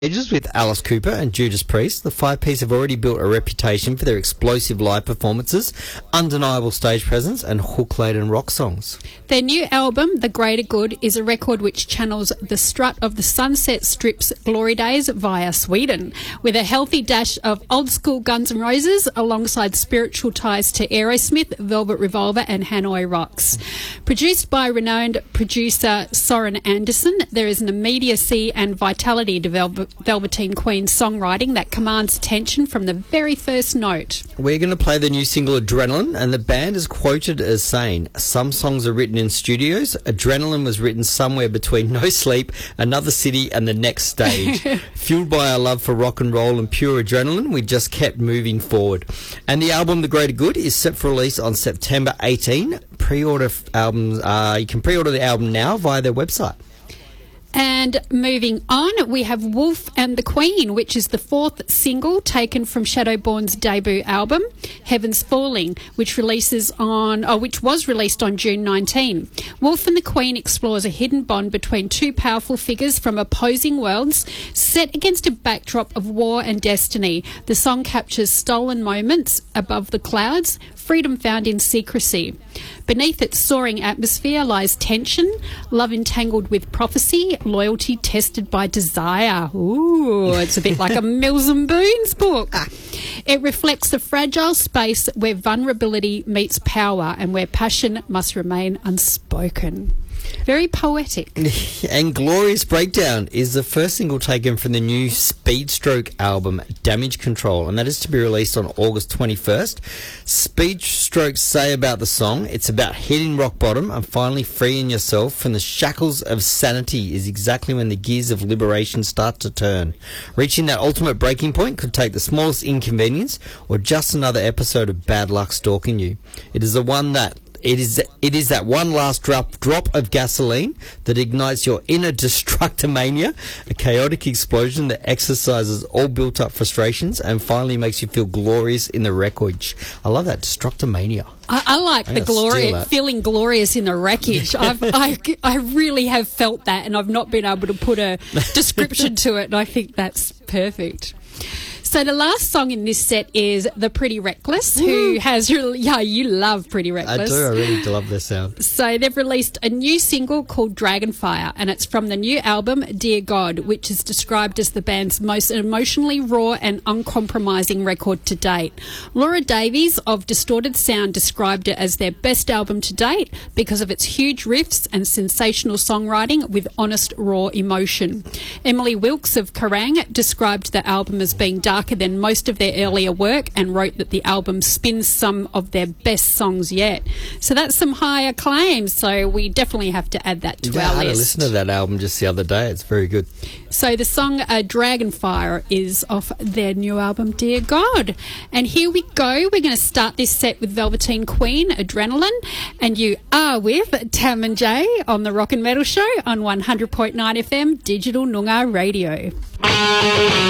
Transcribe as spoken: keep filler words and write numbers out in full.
Ages with Alice Cooper and Judas Priest, the five-piece have already built a reputation for their explosive live performances, undeniable stage presence and hook-laden rock songs. Their new album, The Greater Good, is a record which channels the strut of the Sunset Strip's glory days via Sweden, with a healthy dash of old-school Guns N' Roses alongside spiritual ties to Aerosmith, Velvet Revolver and Hanoi Rocks. Produced by renowned producer Soren Anderson, there is an immediacy and vitality to Velvet Velveteen Queen's songwriting that commands attention from the very first note. We're going to play the new single Adrenaline, and the band is quoted as saying, "Some songs are written in studios. Adrenaline was written somewhere between No Sleep, Another City and the next stage. Fueled by our love for rock and roll and pure adrenaline, we just kept moving forward." And the album The Greater Good is set for release on September eighteenth. Pre-order f- albums, uh, you can pre-order the album now via their website. And moving on, we have Wolf and the Queen, which is the fourth single taken from Shadowborn's debut album, Heaven's Falling, which releases on, or which was released on June nineteenth. Wolf and the Queen explores a hidden bond between two powerful figures from opposing worlds, set against a backdrop of war and destiny. The song captures stolen moments above the clouds, freedom found in secrecy. Beneath its soaring atmosphere lies tension, love entangled with prophecy, loyalty tested by desire. Ooh, it's a bit like a Mills and Boons book. It reflects the fragile space where vulnerability meets power and where passion must remain unspoken. Very poetic. And Glorious Breakdown is the first single taken from the new Speedstroke album, Damage Control, and that is to be released on August twenty-first. Speedstroke say about the song, it's about hitting rock bottom and finally freeing yourself from the shackles of sanity is exactly when the gears of liberation start to turn. Reaching that ultimate breaking point could take the smallest inconvenience or just another episode of bad luck stalking you. It is the one that It is it is that one last drop drop of gasoline that ignites your inner destructomania, a chaotic explosion that exercises all built-up frustrations and finally makes you feel glorious in the wreckage. I love that, destructomania. I, I like I'm the glory, that. feeling glorious in the wreckage. I've, I, I really have felt that, and I've not been able to put a description to it, and I think that's perfect. So the last song in this set is The Pretty Reckless, Woo. who has, yeah, you love Pretty Reckless. I do, I really do love their sound. So they've released a new single called Dragonfire, and it's from the new album Dear God, which is described as the band's most emotionally raw and uncompromising record to date. Laura Davies of Distorted Sound described it as their best album to date because of its huge riffs and sensational songwriting with honest, raw emotion. Emily Wilkes of Kerrang described the album as being dark than most of their earlier work and wrote that the album spins some of their best songs yet. So that's some high acclaim, so we definitely have to add that to yeah, our I had list. to listen to that album just the other day. It's very good. So the song uh, Dragonfire is off their new album Dear God. And here we go. We're going to start this set with Velveteen Queen, Adrenaline, and you are with Tam and Jay on the Rock and Metal Show on one hundred point nine F M Digital Noongar Radio.